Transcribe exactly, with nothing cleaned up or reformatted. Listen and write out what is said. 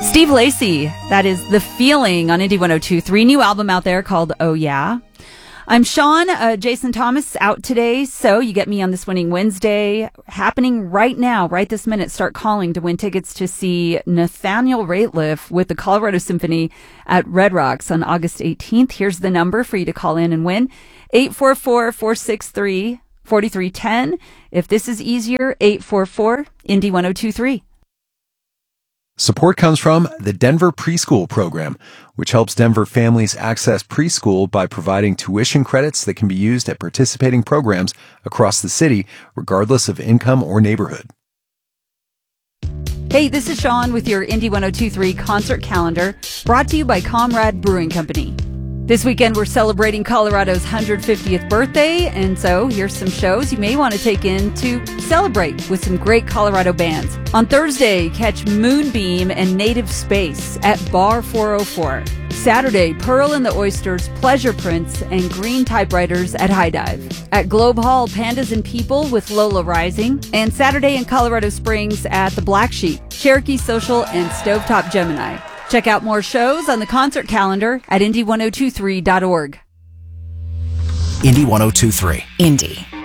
Steve Lacy, that is The Feeling on Indie one oh two point three. New album out there called Oh Yeah. I'm Sean. Uh, Jason Thomas out today, so you get me on this Winning Wednesday. Happening right now, right this minute. Start calling to win tickets to see Nathaniel Rateliff with the Colorado Symphony at Red Rocks on August eighteenth. Here's the number for you to call in and win. eight four four, four six three, four three one zero. If this is easier, eight four four, Indie one oh two point three. Support comes from the Denver Preschool Program, which helps Denver families access preschool by providing tuition credits that can be used at participating programs across the city, regardless of income or neighborhood. Hey, this is Sean with your Indie one oh two point three concert calendar, brought to you by Comrade Brewing Company. This weekend, we're celebrating Colorado's one hundred fiftieth birthday, and so here's some shows you may want to take in to celebrate with some great Colorado bands. On Thursday, catch Moonbeam and Native Space at Bar four oh four. Saturday, Pearl and the Oysters, Pleasure Prince, and Green Typewriters at High Dive. At Globe Hall, Pandas and People with Lola Rising. And Saturday in Colorado Springs at the Black Sheep, Cherokee Social, and Stovetop Gemini. Check out more shows on the concert calendar at indie ten twenty-three dot org. Indie one oh two point three. Indie